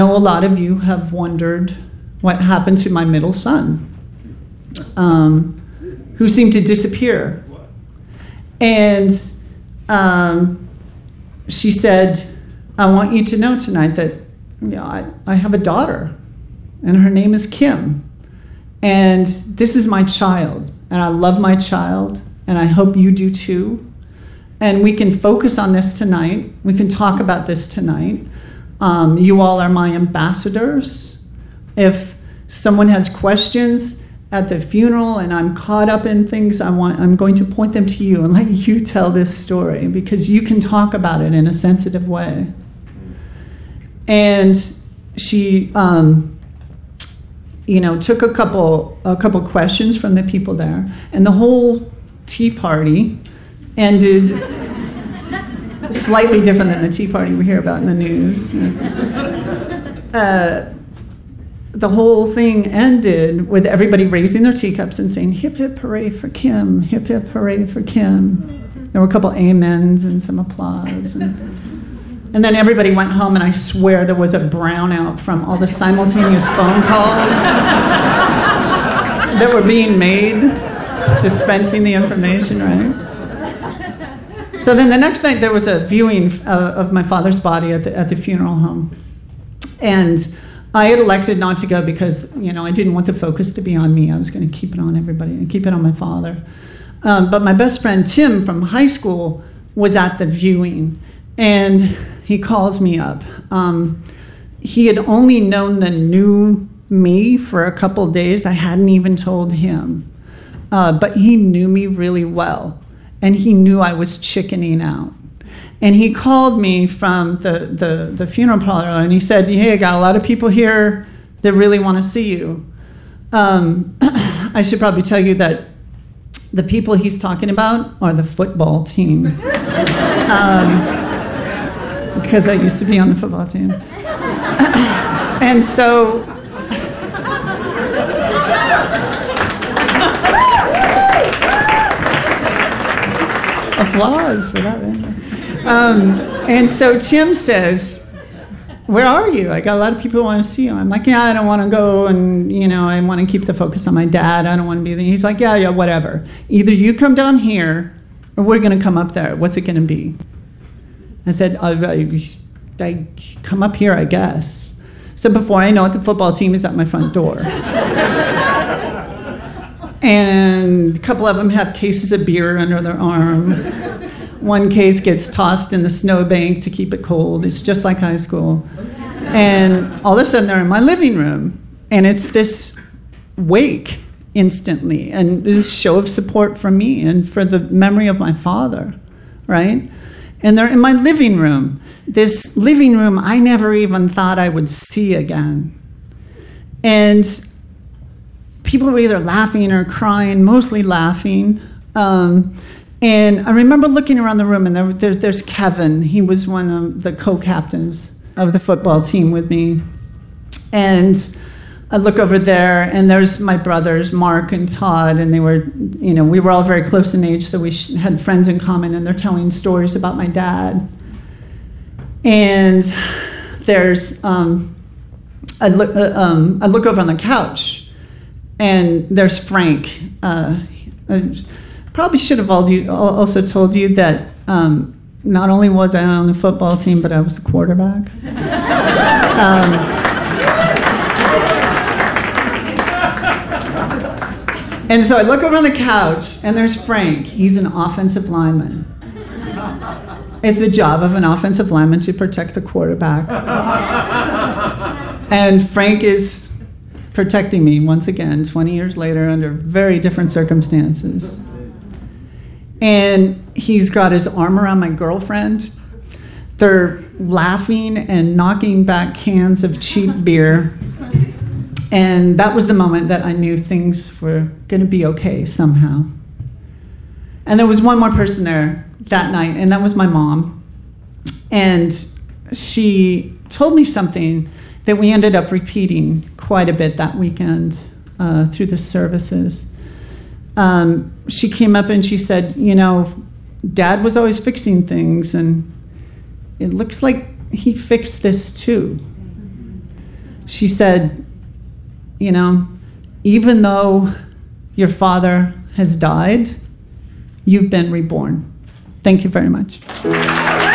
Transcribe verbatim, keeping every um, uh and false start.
I know a lot of you have wondered what happened to my middle son, um, who seemed to disappear. And um, she said, I want you to know tonight that you know, I, I have a daughter, and her name is Kim. And this is my child, and I love my child, and I hope you do too. And we can focus on this tonight. We can talk about this tonight. Um, you all are my ambassadors. If someone has questions at the funeral and I'm caught up in things, I want, I'm going to point them to you and let you tell this story, because you can talk about it in a sensitive way. And she, um, you know, took a couple, a couple questions from the people there, and the whole tea party ended slightly different than the tea party we hear about in the news. Uh, the whole thing ended with everybody raising their teacups and saying, hip, hip, hooray for Kim, hip, hip, hooray for Kim. There were a couple amens and some applause. And, and then everybody went home, and I swear there was a brownout from all the simultaneous phone calls that were being made, dispensing the information, right? So then the next night there was a viewing uh, of my father's body at the, at the funeral home. And I had elected not to go because, you know, I didn't want the focus to be on me. I was going to keep it on everybody and keep it on my father. Um, but my best friend Tim from high school was at the viewing, and he calls me up. Um, he had only known the new me for a couple days. I hadn't even told him. Uh, but he knew me really well. And he knew I was chickening out. And he called me from the, the, the funeral parlor, and he said, hey, I got a lot of people here that really want to see you. Um, I should probably tell you that the people he's talking about are the football team. um, because I used to be on the football team. And so... Applause for that. Um, and so Tim says, where are you? I got a lot of people who want to see you. I'm like, yeah, I don't want to go, and you know, I want to keep the focus on my dad. I don't want to be there. He's like, yeah, yeah, whatever. Either you come down here, or we're going to come up there. What's it going to be? I said, I, I, I come up here, I guess. So before I know it, the football team is at my front door. And a couple of them have cases of beer under their arm. One case gets tossed in the snowbank to keep it cold. It's just like high school. And all of a sudden they're in my living room. And it's this wake instantly, and this show of support for me and for the memory of my father, right? And they're in my living room. This living room I never even thought I would see again. And people were either laughing or crying, mostly laughing. Um, and I remember looking around the room, and there, there, there's Kevin. He was one of the co-captains of the football team with me. And I look over there, and there's my brothers, Mark and Todd, and they were, you know, we were all very close in age, so we had friends in common, and they're telling stories about my dad. And there's, um, I look, uh, um, I look over on the couch, and there's Frank. Uh, I probably should have also told you that um, not only was I on the football team, but I was the quarterback. um, and so I look over on the couch, and there's Frank. He's an offensive lineman. It's the job of an offensive lineman to protect the quarterback. And Frank is protecting me once again, twenty years later, under very different circumstances. And he's got his arm around my girlfriend. They're laughing and knocking back cans of cheap beer. And that was the moment that I knew things were going to be okay somehow. And there was one more person there that night, and that was my mom. And she told me something that we ended up repeating quite a bit that weekend uh, through the services. Um, she came up and she said, you know, Dad was always fixing things, and it looks like he fixed this too. She said, you know, even though your father has died, you've been reborn. Thank you very much.